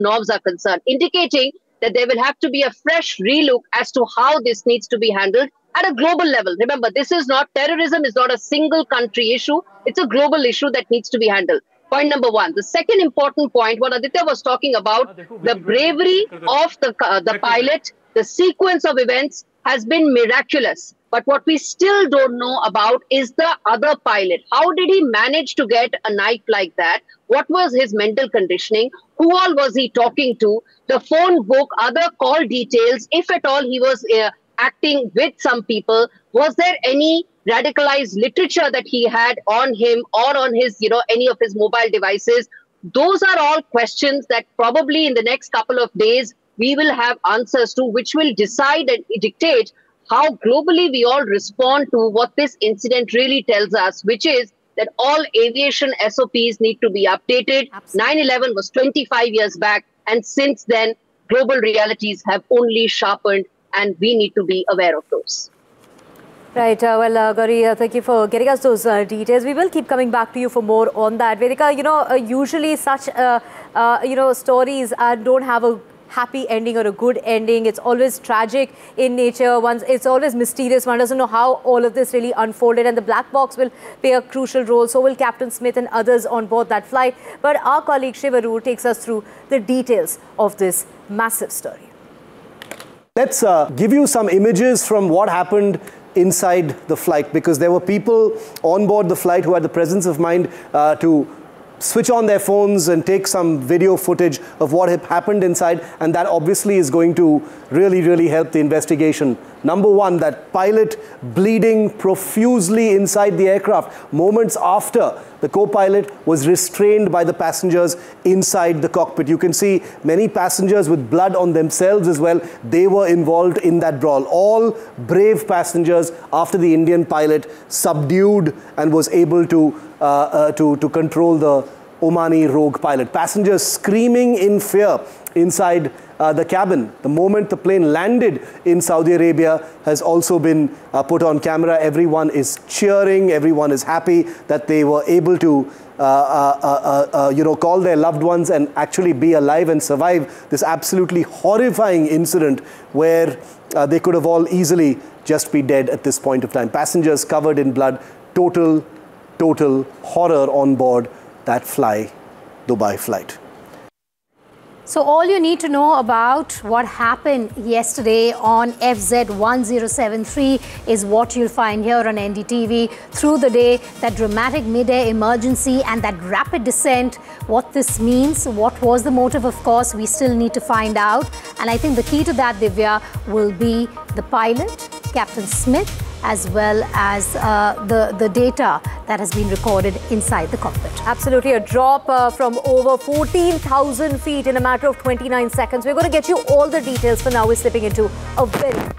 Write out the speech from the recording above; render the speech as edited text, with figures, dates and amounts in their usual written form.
knobs are concerned, indicating that there will have to be a fresh relook as to how this needs to be handled at a global level. Remember, this is not, terrorism is not a single country issue. It's a global issue that needs to be handled. Point number one. The second important point, what Aditya was talking about, the bravery of the pilot, the sequence of events has been miraculous. But what we still don't know about is the other pilot. How did he manage to get a knife like that? What was his mental conditioning? Who all was he talking to? The phone book, other call details, if at all he was acting with some people. Was there any radicalized literature that he had on him or on his, any of his mobile devices? Those are all questions that probably in the next couple of days we will have answers to, which will decide and dictate how globally we all respond to what this incident really tells us, which is that all aviation SOPs need to be updated. 9/11 was 25 years back, and since then, global realities have only sharpened, and we need to be aware of those. Right. Well, Gauri, thank you for getting us those details. We will keep coming back to you for more on that. Vedika, usually such, stories don't have a happy ending or a good ending. It's always tragic in nature. It's always mysterious. One doesn't know how all of this really unfolded, and the black box will play a crucial role. So will Captain Smith and others on board that flight. But our colleague Shiv Arur takes us through the details of this massive story. Let's give you some images from what happened inside the flight, because there were people on board the flight who had the presence of mind to switch on their phones and take some video footage of what had happened inside, and that obviously is going to really help the investigation. Number one, that pilot bleeding profusely inside the aircraft moments after the co-pilot was restrained by the passengers inside the cockpit. You can see many passengers with blood on themselves as well. They were involved in that brawl. All brave passengers after the Indian pilot subdued and was able to control the Omani rogue pilot. Passengers screaming in fear inside the cabin. The moment the plane landed in Saudi Arabia has also been put on camera. Everyone is cheering. Everyone is happy that they were able to call their loved ones and actually be alive and survive this absolutely horrifying incident where they could have all easily just be dead at this point of time. Passengers covered in blood. Total horror on board that Fly Dubai flight. So all you need to know about what happened yesterday on FZ1073 is what you'll find here on NDTV through the day. That dramatic mid-air emergency and that rapid descent. What this means, what was the motive, of course, we still need to find out. And I think the key to that, Divya, will be the pilot, Captain Smith, as well as the data that has been recorded inside the cockpit. Absolutely, a drop from over 14,000 feet in a matter of 29 seconds. We're going to get you all the details. For now, we're slipping into a very